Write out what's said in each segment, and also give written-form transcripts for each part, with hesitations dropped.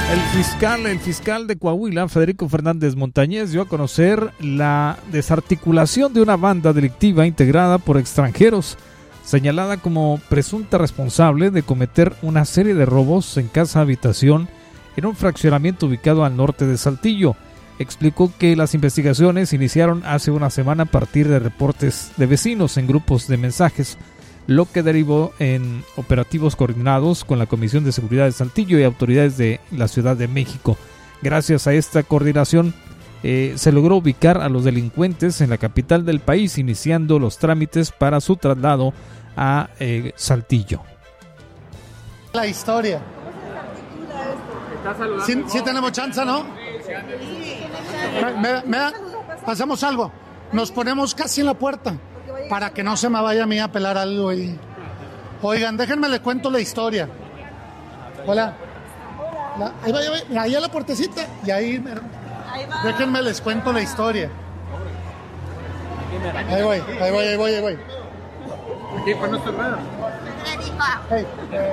El fiscal de Coahuila, Federico Fernández Montañez, dio a conocer la desarticulación de una banda delictiva integrada por extranjeros, señalada como presunta responsable de cometer una serie de robos en casa-habitación en un fraccionamiento ubicado al norte de Saltillo. Explicó que las investigaciones iniciaron hace una semana a partir de reportes de vecinos en grupos de mensajes, lo que derivó en operativos coordinados con la Comisión de Seguridad de Saltillo y autoridades de la Ciudad de México. Gracias a esta coordinación se logró ubicar a los delincuentes en la capital del país, iniciando los trámites para su traslado a Saltillo. La historia. Sí tenemos chance, ¿no? Hacemos algo. Nos ponemos casi en la puerta para que no se me vaya a mí a pelar algo. Oigan, déjenme les cuento la historia. Hola. Ahí va. Ahí a la puertecita. Y ahí déjenme les cuento la historia. Ahí voy. Aquí pues no estoy raro. Hey.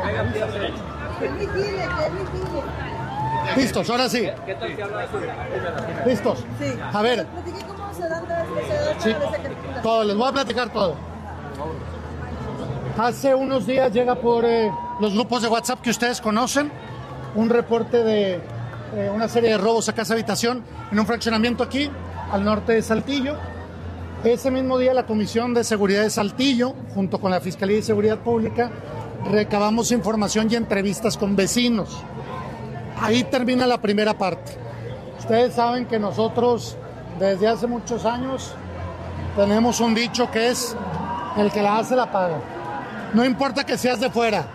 Listos, ahora sí. ¿Listos? Sí. A ver. ¿Cómo se dan las Sí. Todo, les voy a platicar todo. Hace unos días llega por los grupos de WhatsApp que ustedes conocen un reporte de una serie de robos a casa-habitación en un fraccionamiento aquí, al norte de Saltillo. Ese mismo día la Comisión de Seguridad de Saltillo, junto con la Fiscalía de Seguridad Pública, recabamos información y entrevistas con vecinos. Ahí termina la primera parte. Ustedes saben que nosotros, desde hace muchos años, tenemos un dicho que es: el que la hace la paga. No importa que seas de fuera.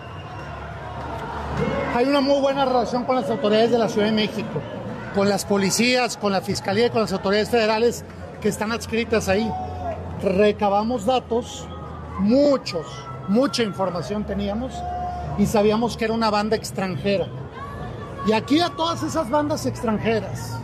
Hay una muy buena relación con las autoridades de la Ciudad de México, con las policías, con la Fiscalía y con las autoridades federales que están adscritas ahí. Recabamos datos, mucha información teníamos y sabíamos que era una banda extranjera. Y aquí a todas esas bandas extranjeras